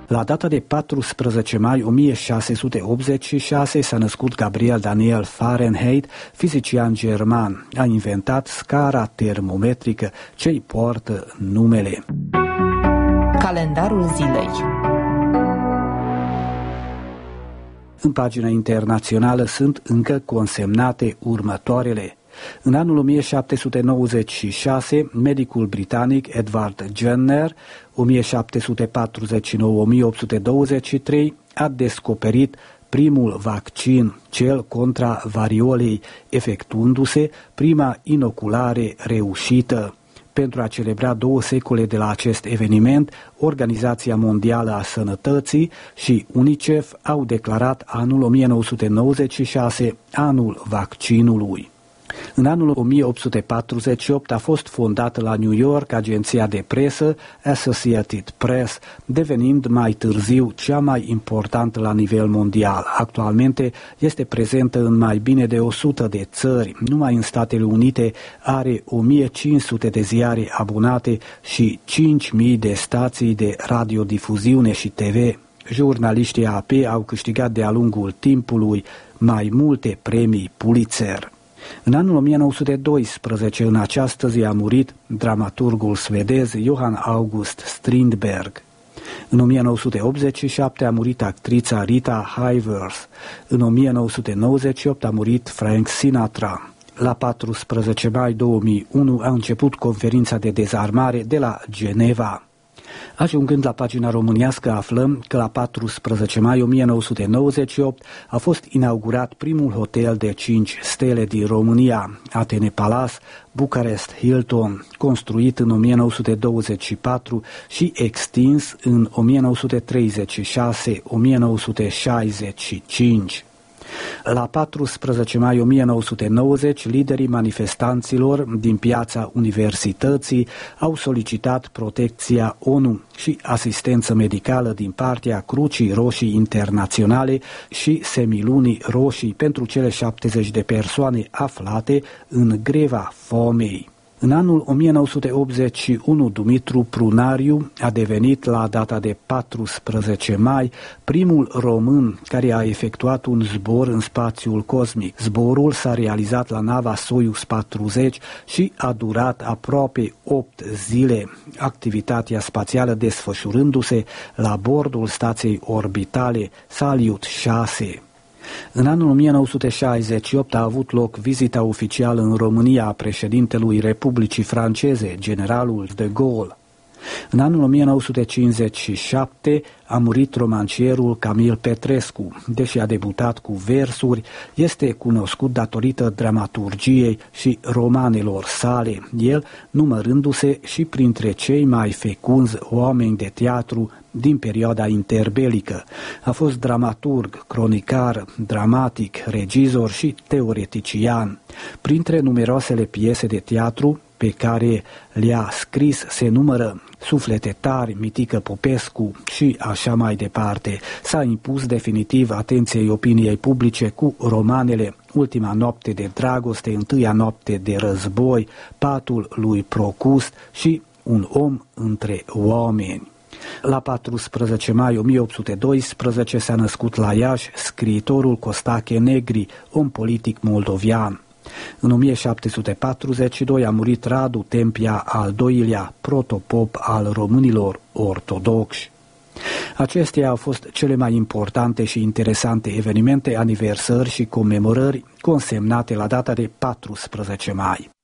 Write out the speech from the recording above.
La data de 14 mai 1686 s-a născut Gabriel Daniel Fahrenheit, fizician german. A inventat scara termometrică ce-i poartă numele. Calendarul zilei. În pagina internațională sunt încă consemnate următoarele. În anul 1796, medicul britanic Edward Jenner, 1749-1823, a descoperit primul vaccin, cel contra variolei, efectuându-se prima inoculare reușită. Pentru a celebra 2 secole de la acest eveniment, Organizația Mondială a Sănătății și UNICEF au declarat anul 1996 anul vaccinului. În anul 1848 a fost fondată la New York agenția de presă Associated Press, devenind mai târziu cea mai importantă la nivel mondial. Actualmente este prezentă în mai bine de 100 de țări. Numai în Statele Unite are 1500 de ziare abonate și 5000 de stații de radiodifuziune și TV. Jurnaliștii AP au câștigat de-a lungul timpului mai multe premii Pulitzer. În anul 1912, în această zi, a murit dramaturgul suedez Johan August Strindberg. În 1987 a murit actrița Rita Hayworth. În 1998 a murit Frank Sinatra. La 14 mai 2001 a început conferința de dezarmare de la Geneva. Ajungând la pagina românească, aflăm că la 14 mai 1998 a fost inaugurat primul hotel de 5 stele din România, Atene Palace, Bucharest Hilton, construit în 1924 și extins în 1936-1965. La 14 mai 1990, liderii manifestanților din piața Universității au solicitat protecția ONU și asistență medicală din partea Crucii Roșii Internaționale și Semilunii Roșii pentru cele 70 de persoane aflate în greva foamei. În anul 1981, Dumitru Prunariu a devenit la data de 14 mai primul român care a efectuat un zbor în spațiul cosmic. Zborul s-a realizat la nava Soyuz 40 și a durat aproape 8 zile, activitatea spațială desfășurându-se la bordul stației orbitale Salyut 6. În anul 1968 a avut loc vizita oficială în România a președintelui Republicii Franceze, generalul de Gaulle. În anul 1957 a murit romancierul Camil Petrescu. Deși a debutat cu versuri, este cunoscut datorită dramaturgiei și romanelor sale, el numărându-se și printre cei mai fecunzi oameni de teatru din perioada interbelică. A fost dramaturg, cronicar, dramatic, regizor și teoretician. Printre numeroasele piese de teatru pe care le-a scris se numără Suflete tari, Mitică Popescu și așa mai departe. S-a impus definitiv atenției opiniei publice cu romanele Ultima noapte de dragoste, Întâia noapte de război, Patul lui Procust și Un om între oameni. La 14 mai 1812 s-a născut la Iași scriitorul Costache Negri, om politic moldovian. În 1742 a murit Radu Tempia al II-lea, protopop al românilor ortodoxi. Acestea au fost cele mai importante și interesante evenimente, aniversări și comemorări consemnate la data de 14 mai.